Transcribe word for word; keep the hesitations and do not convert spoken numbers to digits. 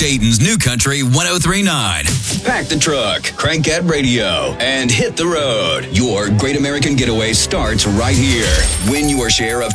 Dayton's New Country one oh three point nine. Pack the truck, crank that radio, and hit the road. Your Great American Getaway starts right here. Win your share of